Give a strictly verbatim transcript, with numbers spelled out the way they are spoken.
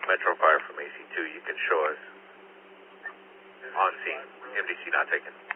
Metro Fire from A C two, you can show us on scene, M D C not taken.